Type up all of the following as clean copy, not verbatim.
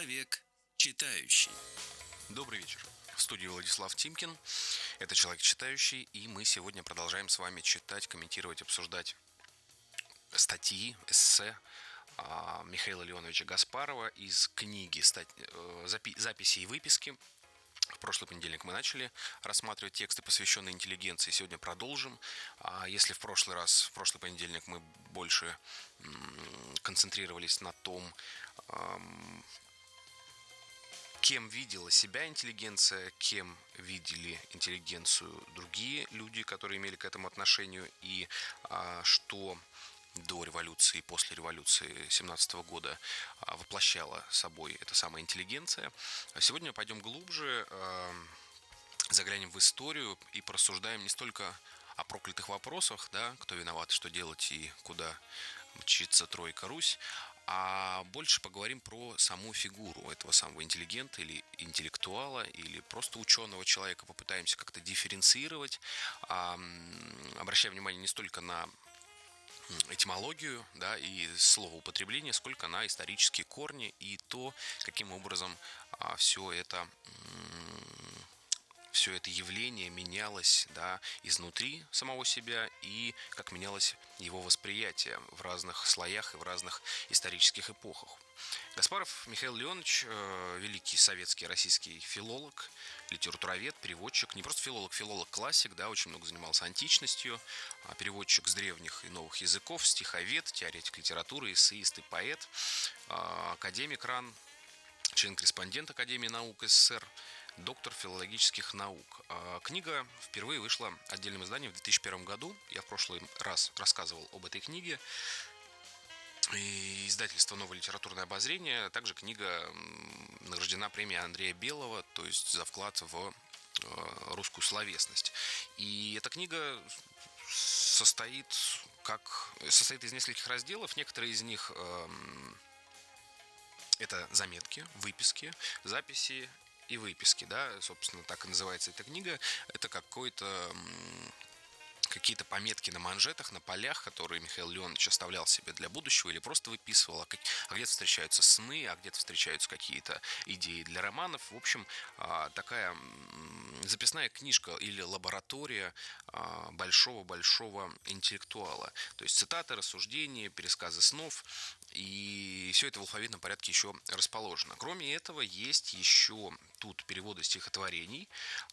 Человек читающий. Добрый вечер. В студии Владислав Тимкин. Это «Человек читающий», и мы сегодня продолжаем с вами читать, комментировать, обсуждать статьи, эссе Михаила Леоновича Гаспарова из книги «Записи и выписки». В прошлый понедельник мы начали рассматривать тексты, посвященные интеллигенции. Сегодня продолжим. Если в прошлый понедельник мы больше концентрировались на том, кем видела себя интеллигенция, кем видели интеллигенцию другие люди, которые имели к этому отношение, и что до революции и после революции 17 года воплощала собой эта самая интеллигенция. Сегодня пойдем глубже, заглянем в историю и порассуждаем не столько о проклятых вопросах, да, кто виноват, что делать и куда мчится тройка Русь, а больше поговорим про саму фигуру этого самого интеллигента или интеллектуала, или просто ученого человека. Попытаемся как-то дифференцировать, обращая внимание не столько на этимологию, да, и словоупотребление, сколько на исторические корни и то, каким образом все это явление менялось, да, изнутри самого себя, и как менялось его восприятие в разных слоях и в разных исторических эпохах. Гаспаров Михаил Леонович, великий советский российский филолог, литературовед, переводчик, не просто филолог-классик, да, очень много занимался античностью, переводчик с древних и новых языков, стиховед, теоретик литературы, эссеист и поэт, академик РАН, член-корреспондент Академии наук СССР, доктор филологических наук. Книга впервые вышла отдельным изданием в 2001 году. Я в прошлый раз рассказывал об этой книге. И издательство «Новое литературное обозрение». Также книга награждена премией Андрея Белого, то есть за вклад в русскую словесность. И эта книга состоит из нескольких разделов. Некоторые из них это заметки, выписки, записи и выписки, да, собственно, так и называется эта книга. Это какие-то пометки на манжетах, на полях, которые Михаил Леонович оставлял себе для будущего или просто выписывал, а где-то встречаются сны, а где-то встречаются какие-то идеи для романов. В общем, такая записная книжка или лаборатория большого-большого интеллектуала. То есть цитаты, рассуждения, пересказы снов, и все это в алфавитном порядке еще расположено. Кроме этого, есть еще тут переводы стихотворений.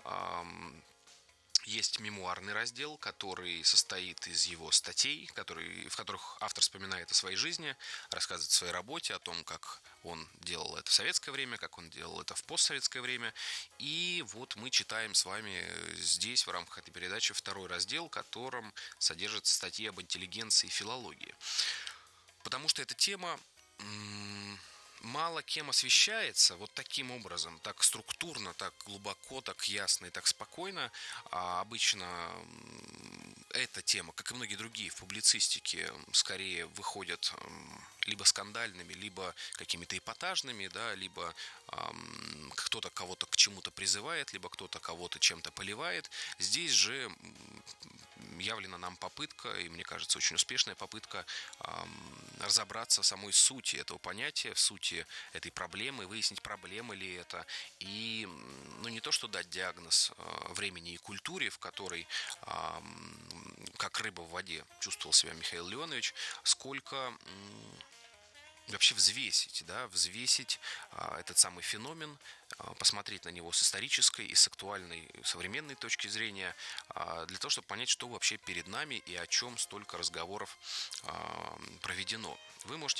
Есть мемуарный раздел, который состоит из его статей, в которых автор вспоминает о своей жизни, рассказывает о своей работе, о том, как он делал это в советское время, как он делал это в постсоветское время. И вот мы читаем с вами здесь, в рамках этой передачи, второй раздел, в котором содержатся статьи об интеллигенции и филологии. Потому что эта тема мало кем освещается вот таким образом, так структурно, так глубоко, так ясно и так спокойно. А обычно эта тема, как и многие другие в публицистике, скорее выходят либо скандальными, либо какими-то эпатажными, да, либо кто-то кого-то к чему-то призывает, либо кто-то кого-то чем-то поливает. Здесь же явлена нам попытка, и мне кажется, очень успешная попытка разобраться в самой сути этого понятия, в сути этой проблемы, выяснить, проблема ли это, и не то, что дать диагноз времени и культуре, в которой, как рыба в воде, чувствовал себя Михаил Леонович, сколько вообще взвесить этот самый феномен, посмотреть на него с исторической и с актуальной современной точки зрения, для того, чтобы понять, что вообще перед нами и о чем столько разговоров проведено. Вы можете